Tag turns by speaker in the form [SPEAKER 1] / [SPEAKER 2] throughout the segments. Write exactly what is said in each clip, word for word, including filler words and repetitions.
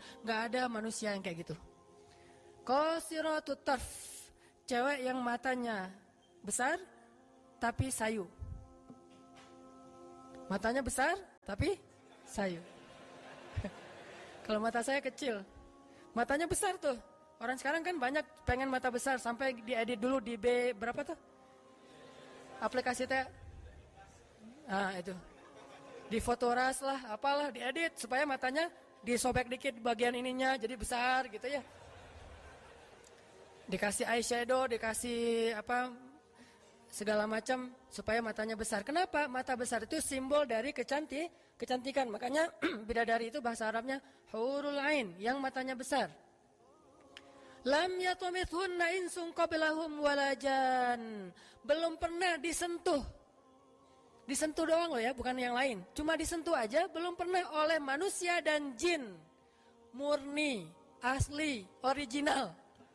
[SPEAKER 1] Nggak ada manusia yang kayak gitu. Qasiratut tarf, cewek yang matanya besar tapi sayu. Matanya besar tapi sayu. Kalau mata saya kecil, matanya besar tuh. Orang sekarang kan banyak pengen mata besar, sampai diedit dulu di B berapa tuh? Aplikasi teh. Ah itu. Di Fotoras lah, apalah diedit supaya matanya disobek dikit bagian ininya jadi besar gitu ya. Dikasih eyeshadow, dikasih apa segala macam supaya matanya besar. Kenapa? Mata besar itu simbol dari kecantik, kecantikan. Makanya bidadari itu bahasa Arabnya hurul ain, yang matanya besar. Lam yatumithunna insun qablahum walajan. Belum pernah disentuh. Disentuh doang loh ya, bukan yang lain. Cuma disentuh aja, belum pernah oleh manusia dan jin. Murni, asli, original.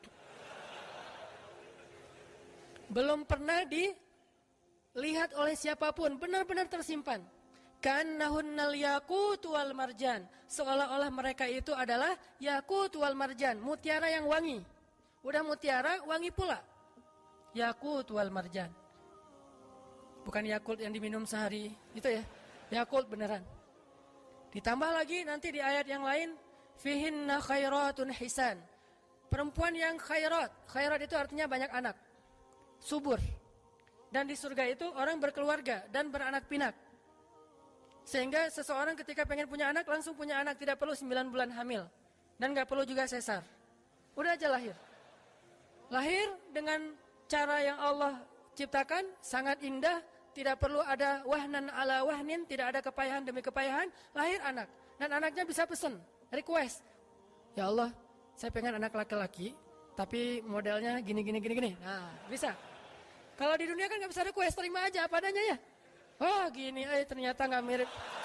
[SPEAKER 1] Belum pernah dilihat oleh siapapun, benar-benar tersimpan. Kannahunnal yakut wal marjan, seolah-olah mereka itu adalah yakut wal marjan, mutiara yang wangi. Udah mutiara, wangi pula. Yakut wal marjan. Bukan Yakult yang diminum sehari, itu ya. Yakult beneran. Ditambah lagi nanti di ayat yang lain, fihinna khairatun hisan. Perempuan yang khairat. Khairat itu artinya banyak anak. Subur. Dan di surga itu orang berkeluarga dan beranak pinak. Sehingga seseorang ketika pengen punya anak, langsung punya anak. Tidak perlu sembilan bulan hamil. Dan gak perlu juga sesar. Udah aja lahir. Lahir dengan cara yang Allah ciptakan, sangat indah. Tidak perlu ada wahnan ala wahnin. Tidak ada kepayahan demi kepayahan. Lahir anak. Dan anaknya bisa pesen, request. Ya Allah, saya pengen anak laki-laki, tapi modelnya gini, gini, gini, gini. Nah, bisa. Kalau di dunia kan gak bisa request, terima aja apa adanya ya. Oh gini, eh ternyata nggak mirip.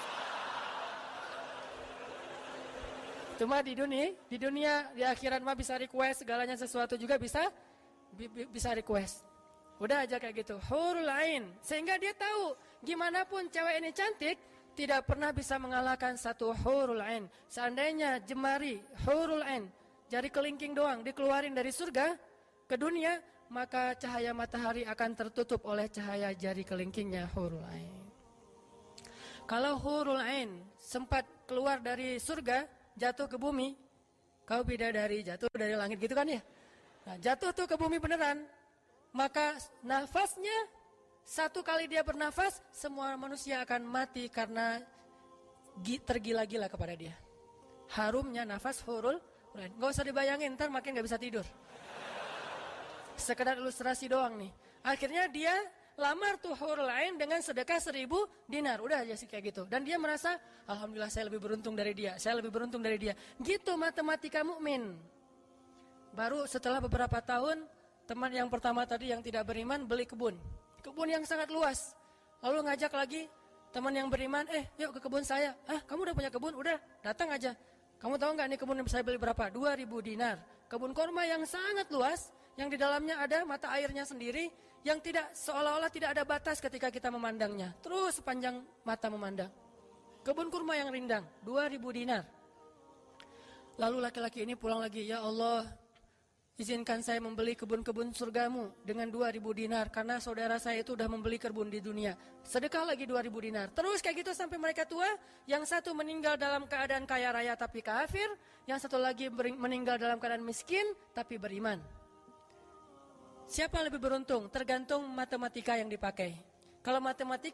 [SPEAKER 1] Cuma di dunia, di dunia, di akhirat mah bisa request segalanya, sesuatu juga bisa, bi, bi, bisa request. Udah aja kayak gitu. Hurul ain, sehingga dia tahu gimana pun cewek ini cantik, tidak pernah bisa mengalahkan satu hurul ain. Seandainya jemari hurul ain, jari kelingking doang dikeluarin dari surga ke dunia, maka cahaya matahari akan tertutup oleh cahaya jari kelingkingnya hurul ain. Kalau hurul ain sempat keluar dari surga, jatuh ke bumi, kau bidadari jatuh dari langit gitu kan ya. Nah, jatuh tuh ke bumi beneran, maka nafasnya, satu kali dia bernafas, semua manusia akan mati karena tergila-gila kepada dia. Harumnya nafas hurul ain. Gak usah dibayangin, ntar makin gak bisa tidur. Sekedar ilustrasi doang nih. Akhirnya dia lamar tuh hurul ain dengan sedekah seribu dinar. Udah aja sih kayak gitu. Dan dia merasa, alhamdulillah saya lebih beruntung dari dia. Saya lebih beruntung dari dia. Gitu matematika mukmin. Baru setelah beberapa tahun, teman yang pertama tadi yang tidak beriman beli kebun. Kebun yang sangat luas. Lalu ngajak lagi teman yang beriman, eh yuk ke kebun saya. Ah kamu udah punya kebun? Udah, datang aja. Kamu tahu nggak nih kebun yang saya beli berapa? dua ribu dinar. Kebun korma yang sangat luas, yang di dalamnya ada mata airnya sendiri, yang tidak seolah-olah tidak ada batas ketika kita memandangnya. Terus sepanjang mata memandang. Kebun kurma yang rindang, dua ribu dinar. Lalu laki-laki ini pulang lagi, ya Allah, izinkan saya membeli kebun-kebun surgamu dengan dua ribu dinar, karena saudara saya itu sudah membeli kebun di dunia. Sedekah lagi dua ribu dinar. Terus kayak gitu sampai mereka tua. Yang satu meninggal dalam keadaan kaya raya tapi kafir, yang satu lagi meninggal dalam keadaan miskin tapi beriman. Siapa lebih beruntung? Tergantung matematika yang dipakai. Kalau matematika